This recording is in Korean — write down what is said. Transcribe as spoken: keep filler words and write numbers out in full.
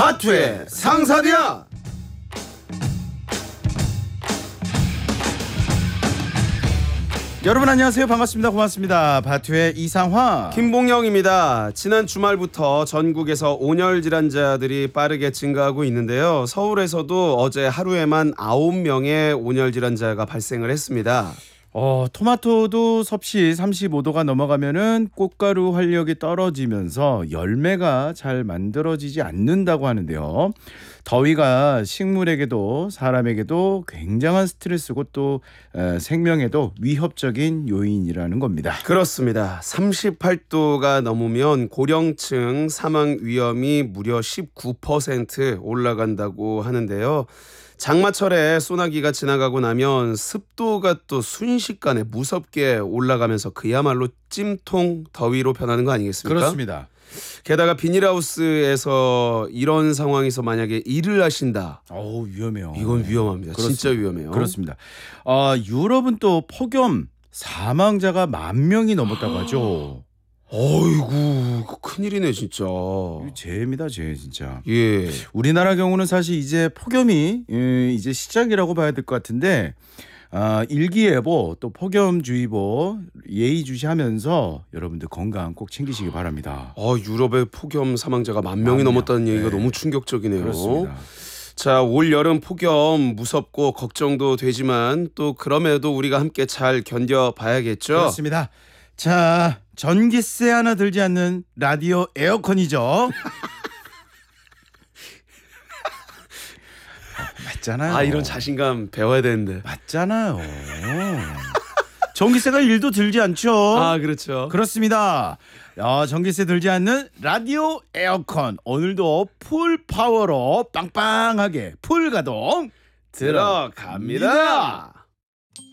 바투의 상사디아. 여러분 안녕하세요. 반갑습니다. 고맙습니다. 바투의 이상화 김봉영입니다. 지난 주말부터 전국에서 온열 질환자들이 빠르게 증가하고 있는데요. 서울에서도 어제 하루에만 아홉 명의 온열 질환자가 발생을 했습니다. 어, 토마토도 섭씨 삼십오 도가 넘어가면은 꽃가루 활력이 떨어지면서 열매가 잘 만들어지지 않는다고 하는데요. 더위가 식물에게도 사람에게도 굉장한 스트레스고 또 에, 생명에도 위협적인 요인이라는 겁니다. 그렇습니다. 삼십팔 도가 넘으면 고령층 사망 위험이 무려 십구 퍼센트 올라간다고 하는데요. 장마철에 소나기가 지나가고 나면 습도가 또 순식간에 무섭게 올라가면서 그야말로 찜통 더위로 변하는 거 아니겠습니까? 그렇습니다. 게다가 비닐하우스에서 이런 상황에서 만약에 일을 하신다. 어우, 위험해요. 이건 위험합니다. 그렇습니다. 진짜 위험해요. 그렇습니다. 어, 유럽은 또 폭염 사망자가 만 명이 넘었다고 하죠. 어이구, 큰일이네 진짜. 이거 재입니다, 재 진짜. 예. 우리나라 경우는 사실 이제 폭염이 예, 이제 시작이라고 봐야 될 것 같은데 아, 일기예보 또 폭염주의보 예의주시하면서 여러분들 건강 꼭 챙기시기 바랍니다. 어, 유럽의 폭염 사망자가 만 명이 만 명. 넘었다는 얘기가 네. 너무 충격적이네요. 그렇습니다. 자, 올 여름 폭염 무섭고 걱정도 되지만 또 그럼에도 우리가 함께 잘 견뎌봐야겠죠. 그렇습니다. 자, 전기세 하나 들지 않는 라디오 에어컨이죠. 맞잖아요. 아, 이런 자신감 배워야 되는데. 맞잖아요. 전기세가 일도 들지 않죠. 아, 그렇죠. 그렇습니다. 어, 전기세 들지 않는 라디오 에어컨 오늘도 풀 파워로 빵빵하게 풀 가동 들어갑니다.